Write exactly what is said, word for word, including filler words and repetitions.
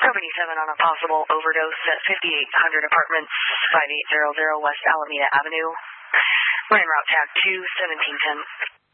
seventy-seven on a possible overdose at fifty-eight hundred Apartments, five eight zero zero West Alameda Avenue. We're en route tag two seventeen ten.